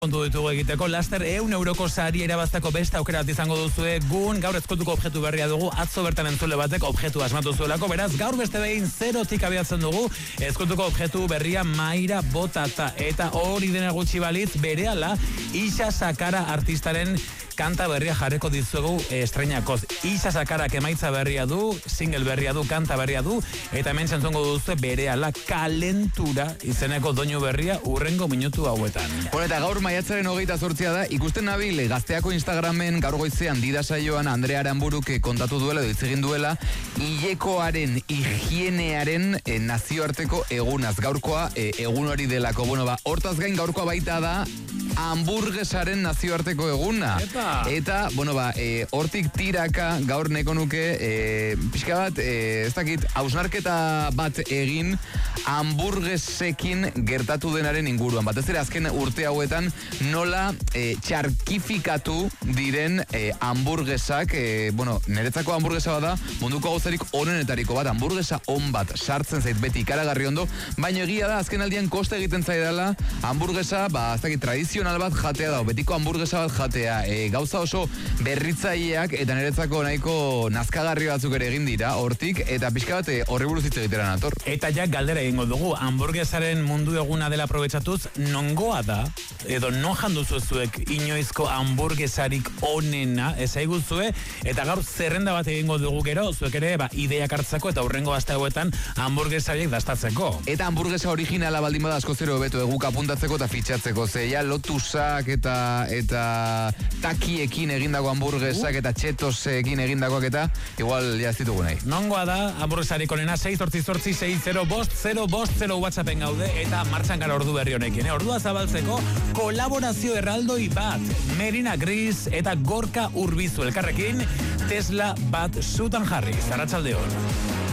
Kontu ditugu egiteko, laster €100 sari irabazteko beste aukera bat izango duzue. Gun gaur ezkontuko objektu berria dugu, atzo bertan entzule batek objektu asmatu zuelako, beraz gaur beste behin zerotik abiatzen dugu. Ezkontuko objektu berria Maira Botata, eta hori dena gutxi balitz berehala Isa Sakara artistaren kanta berria jarreko dizuegu estreinakoz. Isa Sakarak emaitza berria du, single berria du, kanta berria du, eta hemen zentzongo duzu berehala Kalentura izeneko doinu berria urrengo minutu hauetan. Bueno, eta gaur maiatzaren 28 da, ikusten nabil Gazteako Instagramen gaur goizean Dida saioan Andrea Aranburuk kontatu duela, hitz egin duela, hilekoaren higienearen nazioarteko egunaz. Gaurkoa egun hori delako. Bueno, hortaz gain gaurkoa baita da hamburguesaren nazioarteko eguna. Eta, bueno, hortik tiraka gaur neko nuke pixka bat, ez dakit, hausnarketa bat egin hamburguesekin gertatu denaren inguruan. Batez ere azken urte hauetan nola txarkifikatu diren hamburguesak, bueno, niretzako hamburguesa bada munduko gauzarik onenetariko bat, hamburguesa on bat sartzen zait beti ikaragarri ondo, baina egia da azken aldian koste egiten zaidala hamburguesa, ez dakit, tradizional bat jatea da, betiko hamburguesa bat jatea, gauza oso berritzaileak eta niretzako nahiko nazkagarri batzuk ere egin dira hortik, eta pixka bat horri buruz hitz egitera nator. Eta ja galdera egingo dugu, hamburguesaren mundu eguna dela aprobetxatuz, nongoa da, edo non janduzu zuek inoizko hamburguesarik onena, ezaiguzue, eta gaur zerrenda bat egingo dugu gero, zuek ere, ideiak hartzeko eta hurrengo aste hauetan hamburguesariek dastatzeko. Eta hamburguesa originala baldin bada asko zero beto eguk apuntatzeko eta fitxatzeko, ze ja lotusak eta takiekin egindako hamburguesak eta txetosekin egindakoak eta igual jaztitugu nahi. Nongoa da, hamburguesarik onena 688-6050 WhatsAppen gaude eta martxan gara ordu berri honekin. Ordua zabaltzeko kolaborazio erraldoi bat, Merina Gris eta Gorka Urbizu elkarrekin Tesla bat sutan jarri. Arratsaldeon.